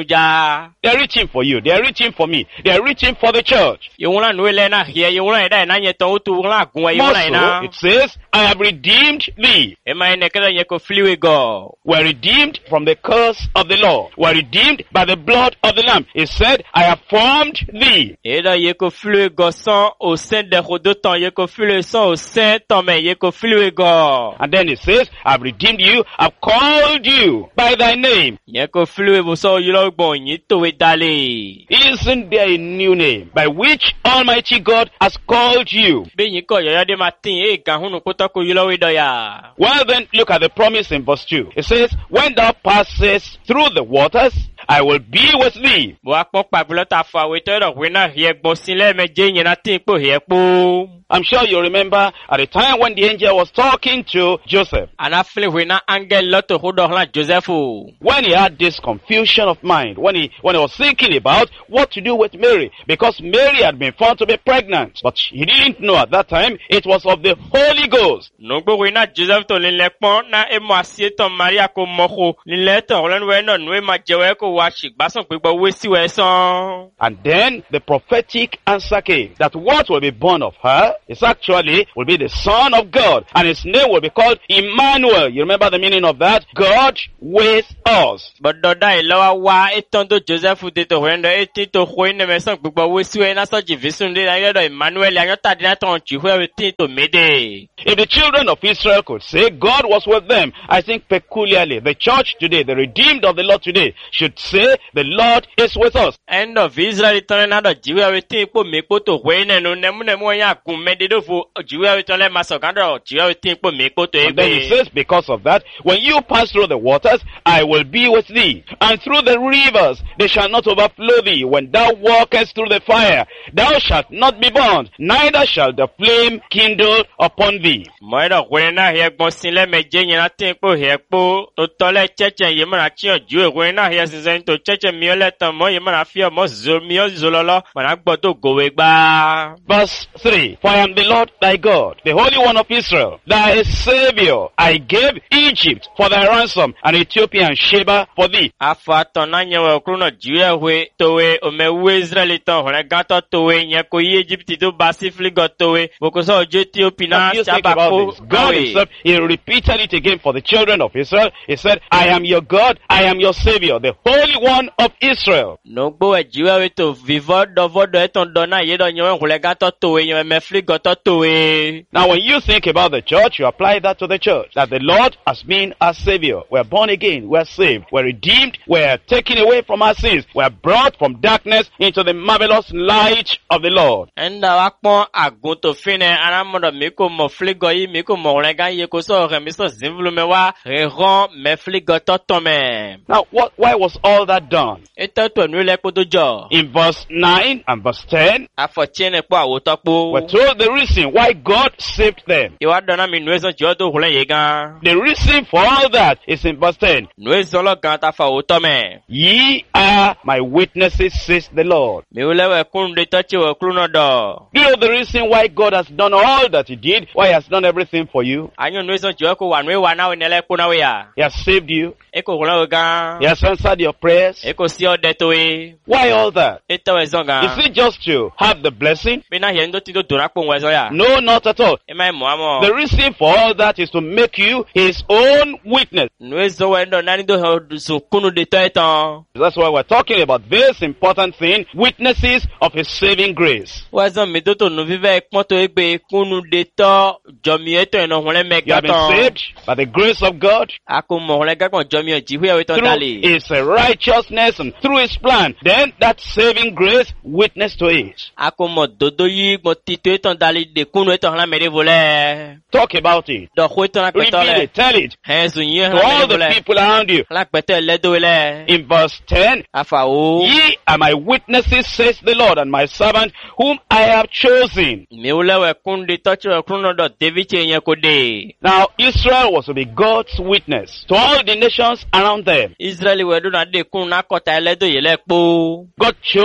ja. They are reaching for you. They are reaching for me. They are reaching for the church. Yungla nuele na hie yungla ida na nyeto utu la gwa yungla Also, ina. it says, I have redeemed thee. Ema ine keda yeko fliwe go. We're redeemed from the curse of the law. We're redeemed by the blood of the Lamb. It said, I have formed thee. Eda yeko fliwe go san au sein de rodotan yeko fliwe san au sein tome yeko fliwe go. And then it says, I've redeemed you. I've called you by thy name. Yeko fliwe buso yulo bon yito we dali. Isn't there a new name by which Almighty God has called you? Be yiko yoya de matin e gahunu kota ko yulo we doya. Well then, look at the promise in verse 2. It says, when thou passest through the waters, I will be with thee. Bo akpok pa bulota fa we to do we na hie gbo sinle me je yin na tin po hie po. I'm sure you remember at the time when the angel was talking to Joseph, Ana fle we na angel loto ho do la Joseph. when he had this confusion of mind, when he was thinking about what to do with Mary, because Mary had been found to be pregnant, but he didn't know at that time it was of the Holy Ghost. No gbo we na Joseph to le lepon na e mo asie to Maria ko moho. Ni le to len we no nu e ma jewe ko wa shigbason pe gbo we si we son. And then the prophetic answer came that what will be born of her is actually will be the Son of God, and his name will be called Emmanuel. You remember the meaning of that? God with us. But do da ilawa wa etondo Joseph de to wendo eti to khoine me son pe gbo we si we na so jivisun de na do Emmanuel ya ta de na ton chi we ti to mede. If the children of Israel could say God was with them, I think peculiarly the church today, the redeemed of the Lord today, should say the Lord is with us. End of Israel turn na do jiwe we ti po me po to khoine no nemu ya gun mede do fo jiwe we turn le maso kan do jiwe we ti po me po to And then it egbe. says, because of that, when you pass through the waters, I will be with thee. And through the rivers, they shall not overflow thee. When thou walkest through the fire, thou shalt not be burned, neither shall the flame kindle upon thee. Mo do khoine na hie gbon sin le me je yin na tin po hie po to tole cheche ye ma chi o jiwe khoine na hie sin to cheche mi ole tan mo ye ma fi o mo zo mi o zololo ma na gbo to gowe gba. Verse 3, for I am the Lord thy God, the Holy One of Israel, thy Savior. I gave Egypt for thy ransom, and Ethiopia and Sheba for thee. Afa ton na nyewe okru no jiwe we towe o me we Israel ton hore gato towe nye ko yi Egypt to basifli go towe boko so je Ethiopia na Now you think chaba about ko this. God himself, he repeated it again for the children of Israel. He said, I am your God, I am your Savior, the Holy One of Israel. no gbo we jiwe we to vivo do vodo eton do na ye do nyewe hore gato towe nye me fli go to towe. Now when you think about the church, you apply that to the church. That the Lord has been our Savior. We're born again, we're saved, we're redeemed, we're taken away from our sins, we're brought from darkness into the marvelous light of the Lord. Enda wakpon agun to fine anamodo mi ko mo fli go yi mi ko mo hore ga ye ko so re mi so zinvlu me wa re ron me fli go to to me. Now why was all that done? Eto to nu le ko do jo. In verse 9 and verse 10, Afo chene po awoto po. we're told the reason why God saved them. Iwa dona mi nuezo jodo hule ye gan. The reason for all that is in verse 10. Nuezo lo gan ta fa oto me. Ye are my witnesses, says the Lord. Mi ulewe kun de touch we kruno do. Do you know the reason why God has done all that he did? Why he has done everything for you? Anyo nuezo jo ko wa nwe wa na we nele kuna we ya. He has saved you. Eko hule we gan. He has answered your prayers. Eko si o de to we. Why all that? Eto we zonga. Is it just to have the blessing? Bina ye ndo ti do dora po we zo ya. No, not at all. E mai mo amo. The reason for all that is to make you his own witness. Nuezo we ndo nani do so kunu de to eton. That's why we're talking about this important thing, witnesses of his saving grace. Wa zo mi do to nu vive pon to egbe kunu de to jomi eto eno hule me You have been gaton. saved by the grace of God Ako mo hule ga kon jomi o jiwe we ton through dali. his righteousness and through his plan. Then that saving grace witness to it. Ako mo dodo yi mo tito eton dali de kunu eton la mere vole. Talk about it. Do ko eton la Repeat petole. it. Tell it Hezu yi to la all mere the vole. people around you. La pete le do le. In verse 10, Afa o. ye are my witnesses, says the Lord, and my servant, whom I have chosen. Mi ulewe kun de touch we kunu do David yen ko de. Now, Israel was to be God's witness to all the nations around them. Israeli we do na de kun na kota le do ye le po. God chose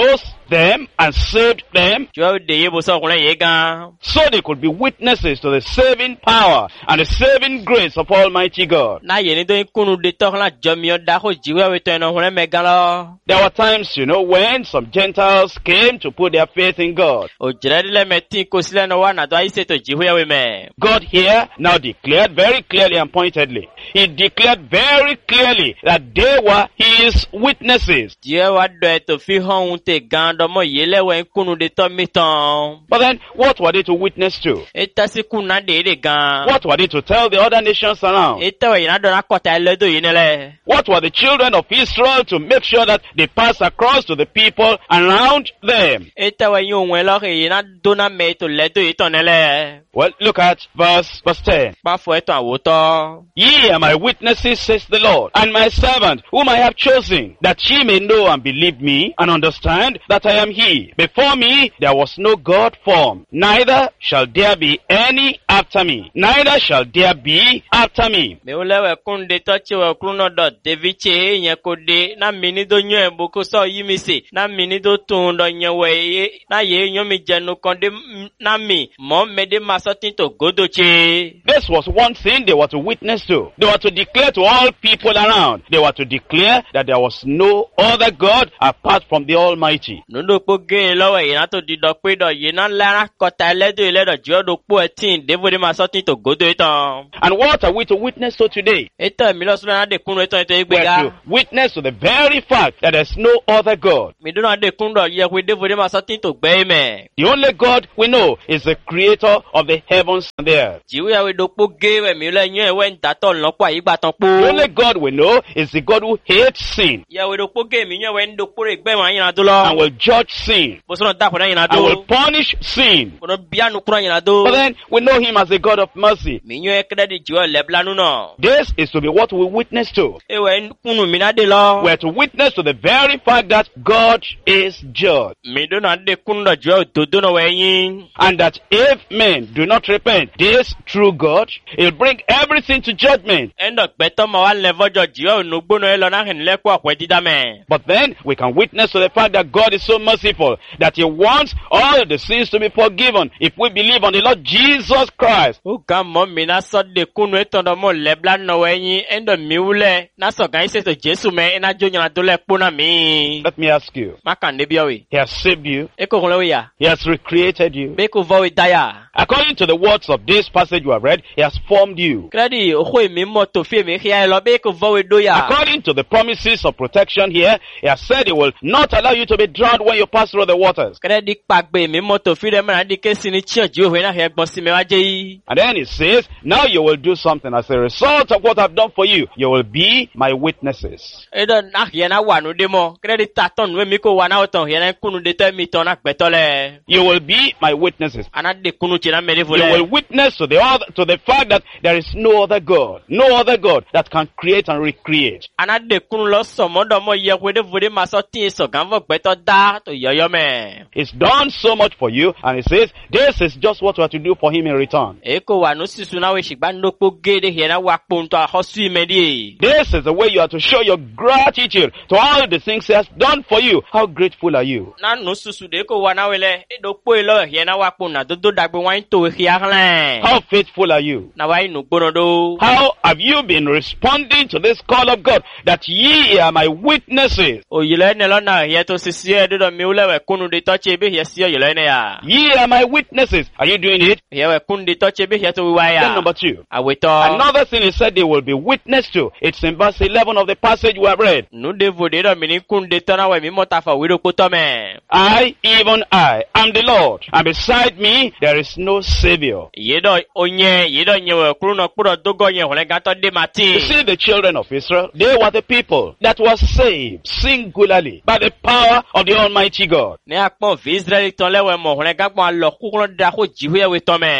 them and saved them, Chúa để ye bố sọ cũng là ye gan. so they could be witnesses to the saving power and the saving grace of Almighty God. Na ye ni do kunu de to la jomio da ho jiwe we to no hore me gan lo. There were times, when some Gentiles came to put their faith in God. O jere le meti ko sile no wa na do ai se to jiwe we me. God here now declared very clearly and pointedly. He declared very clearly that they were his witnesses. Die wa do to fi hon te gan do mo ye le we kunu de to mi ton. But then, what were they to witness to? Eta si kuna de gan. What were they to tell the other nations around? Eta we na do na kota le do yin le. What were the children of Israel to make sure that they pass across to the people around them? Eta we yo we lo ke na do na me to le do iton le. Well, look at verse 10. Ba fo eton awoto. Ye are my witnesses, says the Lord, and my servant, whom I have chosen, that ye may know and believe me, and understand that I am he. Before me there was no God formed, neither shall there be any after me. Neither shall there be after me. Me ule we kun de to che we kun no do deviche yen ko de na mini do nyo en boko so yimi se na mini do tun do nyo we na ye nyo mi jenu kon de na mi mo me de masotin to godo che. This was one thing they were to witness to. They were to declare to all people around. They were to declare that there was no other God apart from the Almighty. No do po ge lo we na to di do pe do ye na la ko ta le do jo do po etin de vo de masotin to godo itan. And what are we to witness to today? Etan mi lo so na de kun etan to We are igbega. to witness to the very fact that there's no other God. Mi do na de kun do ye we de vo de masotin to gbe me. The only God we know is the creator of the heavens and the earth. Jiwe we do po ge we mi le nyo e we nda to lo po igba tan po. The only God we know is the God who hates sin Ya we do po ge mi nyo we ndo po re gbe wan yin do lo. and will judge sin Bo so da ko na yin and do. will punish sin. Ko no bia nu kura yin do. But then we know him as a God of mercy. Mi nyo e kede di jiwe le blanu no. This is to be what we witness to. E we kunu mi na de lo. We're to witness to the very fact that God is judge, Mi do na de kunu do jiwe do no we yin. and that if men do not repent, this true God, he'll bring everything to judgment. Endo gbe to ma wa le vojo jiwe no gbo no e lo na hin le kwa kwe dida me. But then we can witness to the fact that God is so merciful that he wants all the sins to be forgiven if we believe on the Lord Jesus Christ. O ga mo mi na so de kunu e ton do mo le blanu no we yin endo mi wule na so gan se to Jesu me na jo yin do le po na mi. Let me ask you, Ma kan de bia we. he has saved you, E ko kun le we ya. he has recreated you. Be ko vo we daya. According to the words of this passage we have read, he has formed you. Kredi o ko mi mo to fi mi khia lo be ko vo we do ya. According to the promises of protection here, he has said he will not allow you to be drowned when you pass through the waters. Kredi pagbe mi mo to fi de ma di ke sini chi oju we na he gbon si mi wa je yi. And then he says, now you will do something as a result of what I've done for you. You will be my witnesses. E do na he na wa nu de mo. Kredi ta ton we mi ko wa na o ton he na kunu de te mi ton na gbeto le. You will be my witnesses. Ana de kunu chi na me de You will vole. witness to the fact that there is no other God that can create and recreate. Ana de kunu lo so mo do mo ye we de vole ma so tin so gan vo gbeto da to yoyo me. He's done so much for you, and he says, this is just what you are to do for him in return. E ko wa nu sisu na we shigba ndo po ge de he na wa pon to a hosu me di. This is the way you are to show your gratitude to all the things he has done for you. How grateful are you? Na nu susu de ko wa na we le e do po lo he na wa pon na do dagbe wan to we khia hlan. How faithful are you? Na wa nu gbono do. How have you been responding to this call of God that ye are my witnesses? O yele ne lo na he to sisi e do mi ule we kunu de to che be he si o yele ne ya. Ye are my witnesses. Are you doing it? He we kunu de to che be he to we wa Then ya. number 2. Awe to. Another thing he said they will be witness to. It's in verse 11 of the passage we have read. Nu de vo de do mi ni kunu de to na we mi mo ta fa we do ko to me. I, even I, am the Lord, and beside me there is no Savior. Ye do onye nye we kunu no kuro dogo ye ho le ga to de You mati. see, the children of Israel, they were the people that were saved singularly by the power of the Almighty God. Ne akpon vi Israel ton le we mo ho le ga pon lo ku kunu da ko jiwe we to me.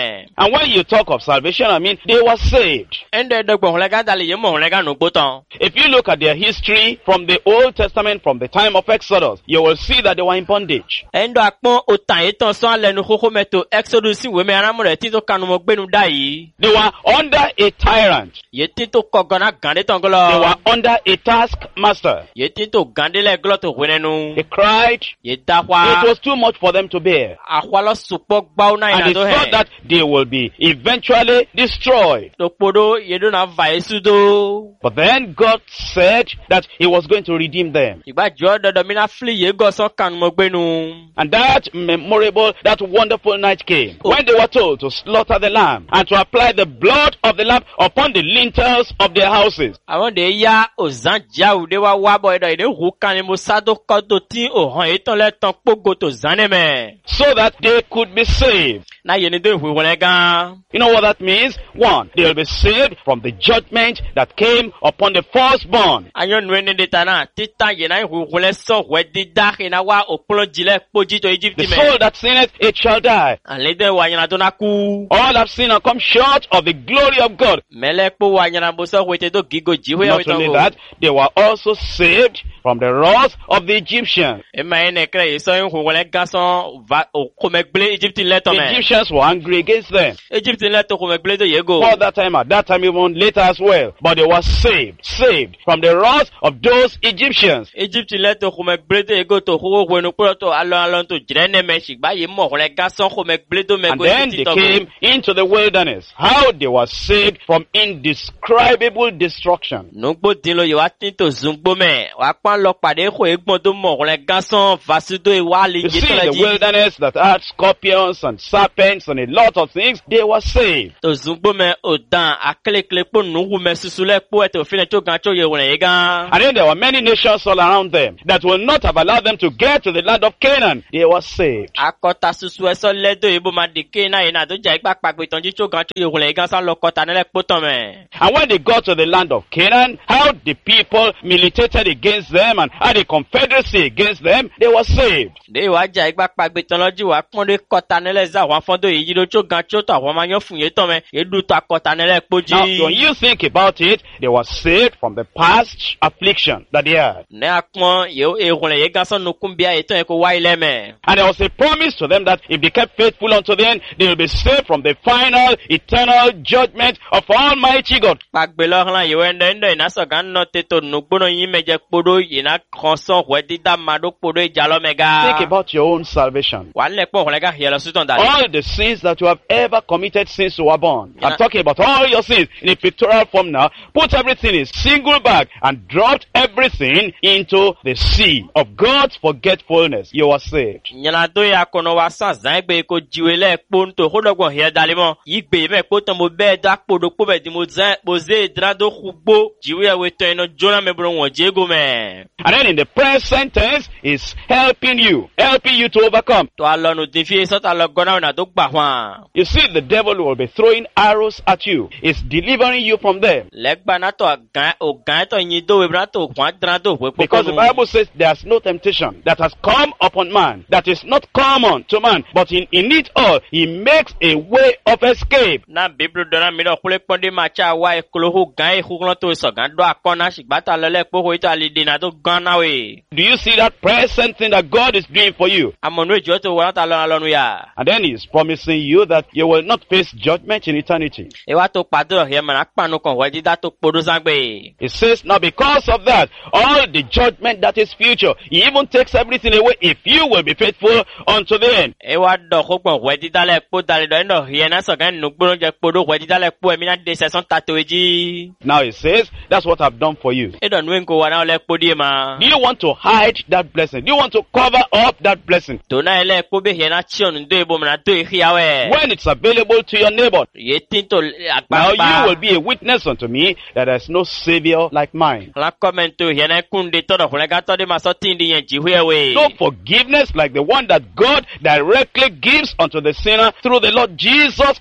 And when you talk of salvation, I mean, they were saved. Ende dogbo hulega dali yemo hulega no gbotan. If you look at their history from the Old Testament, from the time of Exodus, you will see that they were in bondage. Endo akpon otan etan so alenu koko meto Exodus we me aramure tito kanu mo gbenu dai. They were under a tyrant. Ye tito kogona gande They tongolo. were under a taskmaster. Ye tito gande le gloto wenenu. They cried. Ye It dahwa. was too much for them to bear. Akwalo supo gbau na And ina they do thought he. that they will be eventually destroyed. To podo ye do na va esudo. But then God said that He was going to redeem them. Igba jo dodo mina fli ye go so kanu mo gbenu. And that memorable, that wonderful night came when they were told to slaughter the lamb and to apply the blood of the lamb upon the lintels of their houses. Àwọn de ya ozan jawu de wa wa boy do ide hu kan ni mo sado kodo tin o han etan le tan pogo to zaneme. So that they could be saved. Na ye ni do hu wole gan. You know what that means? One, they will be saved from the judgment that came upon the firstborn. Anyo nwe ni de tana titan ye na hu wole so we di da na wa opolo jile poji to Egypt The me. soul that sinneth, it shall die. Ale de wa yana do na ku. All have sinned and come short of the glory of God. Mele po wa yana bo so we te do gigo jiwe ya Not only that, they were also saved from the wrath of the Egyptians. E ma ene kre so hu wole gan so va o komegle Egypt le to The me. Egyptians were angry against them. Egypt le to komegle do ye go. For that time, at that time, even later as well. But they were saved from the wrath of those Egyptians. Egypt le to komegle do ye go to ho wo no pro to alon to jrene me shigba ye mo wole gan so komegle do me And go then they came into the wilderness. How they were saved from indescribable destruction. Nugbo dilo ye wa tin to zungbo me wa pan lo pade ko egbon do mo wole gan so vasudo e wa li You je see, to the la ji. wilderness that had scorpions and serpents and a lot of things, they were saved. To zungbo me odan akelekele po nuhu me susule po eto fine to gan cho ye wole ye gan. And then there were many nations all around them that will not have allowed them to get to the land of Canaan. They were saved. Akota susu eso ledo ebo ma de ke na ye na do ja igba pagbe tonji cho gan cho ye wole ye gan sa lo kota nele po ton me. And when they got to the land of Canaan, how the people militated against them and had a confederacy against them, they were saved. De wa ja igba pagbe ton loji wa pon de kota nele za wa fondo ye ji do cho gan cho to awon ma yan fun ye ton me ye du to akota nele poji. Now, when you think about it, they were saved from the past affliction that they had. Ne akpon ye e wole ye gan so no kumbia ye ton e ko wa ile me. And there was a promise to them that if they kept faithful unto the end, they will be saved from the final, eternal judgment of Almighty God. Pagbe lo hlan ye wende ndo ina so gan no te to nugbono yin meje podo ina konson we dida mado podo e jalo mega. Think about your own salvation. Wa le po wole ga hielo suton dale. All the sins that you have ever committed since you were born. Yeah. I'm talking about all your sins in a pictorial form now. Put everything in single bag and dropped everything into the sea of God's forgetfulness. You are saved. Nyana do ya kono wa san zan gbe ko jiwe le po nto hodogbon he dale mo. Yi gbe me po ton mo be da podo po be di mo zan boze drado khugbo jiwe we to eno jona me bro won jego me. And then in the present tense is helping you to overcome. To alonu defie so ta lo gona na do gba hwan. You see, the devil will be throwing arrows at you. It's delivering you from them. Legba na to gan o gan to yin do we bra to kwan drado we po. Because the Bible says there's no temptation that has come upon man that is not common to man, but in it all, he makes a way of escape. Na Bible dona mi do kule ponde ma cha wa e klo ho gan e khuglo to so gan do akona sigbata lele po ho ito ali de na do gan na we. Do you see that present thing that God is doing for you? Amonu ejo to wa ta lonu ya. And then he's promising you that you will not face judgment in eternity. E wa to padro he ma na panu kon we dida to podo sangbe. He says, now because of that, all the judgment that is future, he even takes everything away if you will be faithful unto the end. E wa do ko gbon we dida le po dale do no he na so gan nugboro je podo we dida le po emi na de se son tato eji. Now he says, that's what I've done for you. E do nu enko wa na le po die ma. Do you want to hide that blessing? Do you want to cover up that blessing? To na ele po be he na chion do e bo na do e hiawe. When it's available to your neighbor. Ye tin to Now agba. you will be a witness unto me that there is no savior like mine. La comment to he na kunde to do le ga to de ma so tin di yen jiwe we. No forgiveness like the one that God directly gives unto the sinner through the Lord Jesus Christ.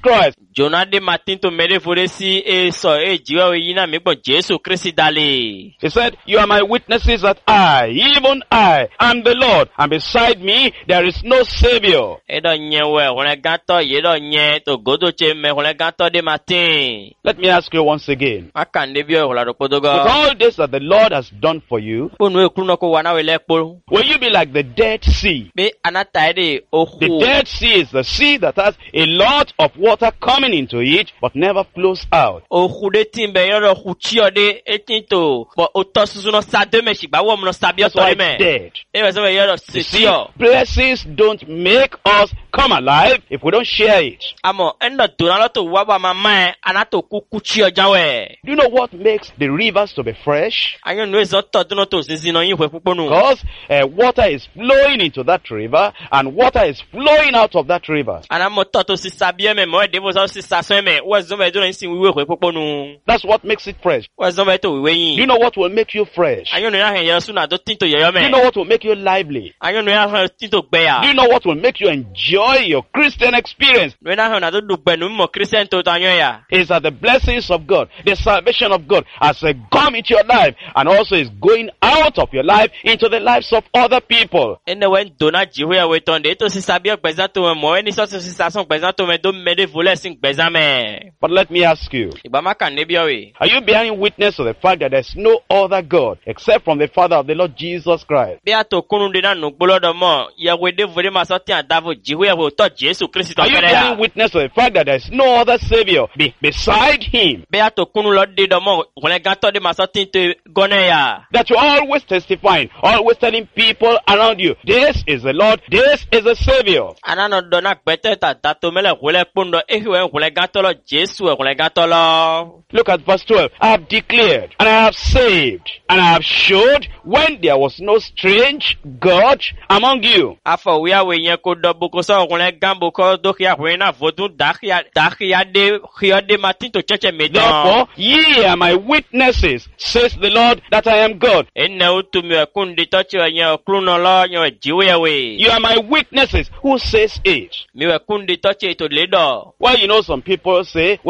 Jonah de Martin to mede foresi e so e jiwa yina mi gbon Jesu Kristi dale. He said, you are my witnesses that I, even I, am the Lord, and beside me there is no Savior. Edo nyewe hone gato yedo nye to godo che me hone gato de Martin. Let me ask you once again. Akande bio hola do With podogo. all this that the Lord has done for you, Ponu ekruno ko wana we lekpo. will you be like the Dead Sea? Be anata de The ohu. Dead Sea is the sea that has a lot of water coming into it, but never flows out. Ohu de timbe yodo huchio de etinto. Bo otosusu no sade me shigba wo no sabio That's to why me. it's dead. Ewe se yodo You see, sitio. blessings don't make us come alive if we don't share it. Amo endo donalo to waba mama anato kukuchio jawe. Do you know what makes the rivers to be fresh? Ayo no ezo to duno to sisi no yin puponu. Because water is flowing into that river, and water is flowing out of that river. Anamo to sisabie me mo devo so sisaso me. Wezo me do nsin wiwe puponu. That's what makes it fresh. Wezo me to wiwe Do you yin. know what will make you fresh? Ayo no ya hen yesu na do tinto yeyo Do you me. know what will make you lively? Ayo no ya hen tinto Do gbeya. you know what will make you enjoy your Christian experience? No na hen na do dugbenu mo Christian to tanyo ya. Is that the blessings of God, the salvation of God has come into your life, and also is going out of your life into the lives of other people. Ene wen dona jiwe ya wetonde to sisabie gbeza to me mo eni so sisason gbeza to me do me de vole sin gbeza me. But let me ask you, Igba ma kan nebia we. are you bearing witness to the fact that there's no other God except from the Father of the Lord Jesus Christ? Bí a tó kúnnú dé náà nù gbólọ́dọ̀ mọ́, yẹ̀wò èdè fòdé máa sọ tí a dáàbò jíwé ẹ̀wò tọ́ Jésù Kristi tó Are you fẹ́rẹ̀ bearing yà. witness to the fact that there's no other Savior beside Him? Bí a tó kúnnú lọ dé dọ̀mọ́, òkùnrin gan tọ́ dé máa sọ tí ń tó gọ́nẹ̀ yà. That you're always testifying, always telling people around you, this is the Lord, this is the Savior. Ànánà dọ̀nà gbẹ́tẹ̀ tàtà tó mẹ́lẹ̀ wọlé kpóńdọ̀, éhìwẹ̀ òkùnrin gan tọ́ lọ Jésù òkùnrin gan tọ́ lọ. Look at verse 12. I have declared, and I have saved, and I have showed when there was no strange God among you. Afọ̀wéyàwó yẹn kó dọ̀ boko sọ òkùnrin gan boko dókìá òkùnrin náà fòdún dàkìá dé máa tí tó chẹ́chẹ́ mi dán. Therefore, ye are my witnesses, says the Lord, that I am God. Ene ó tu mi ẹ̀kún di tọ́tí ẹ̀yẹn ọ̀kúnnà lọ yẹn jíwé ẹ̀wé. You are my witnesses. Who says it? Mi ẹ̀kún di tọ́tí ètò lédọ̀. Well, you know, some people say,